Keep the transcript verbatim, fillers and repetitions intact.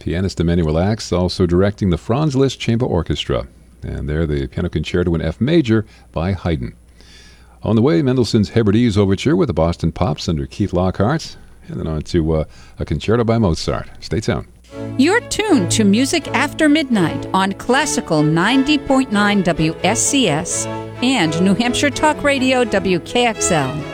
Pianist Emanuel Ax, also directing the Franz Liszt Chamber Orchestra. And there, the Piano Concerto in F major by Haydn. On the way, Mendelssohn's Hebrides Overture with the Boston Pops under Keith Lockhart. And then on to uh, a concerto by Mozart. Stay tuned. You're tuned to Music After Midnight on Classical ninety point nine W S C S and New Hampshire Talk Radio W K X L.